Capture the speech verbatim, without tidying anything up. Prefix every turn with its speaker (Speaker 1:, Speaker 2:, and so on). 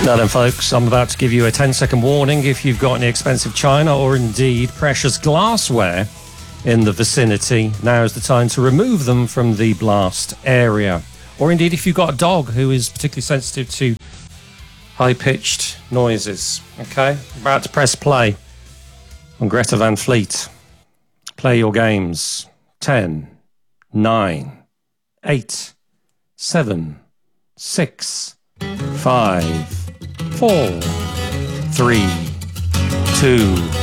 Speaker 1: Now then, folks, I'm about to give you a ten second warning. If you've got any expensive china or indeed precious glassware in the vicinity, now is the time to remove them from the blast area. Or indeed, if you've got a dog who is particularly sensitive to high-pitched noises. Okay? About to press play on Greta Van Fleet. Play your games. ten, nine, eight, seven, six, five, four, three, two,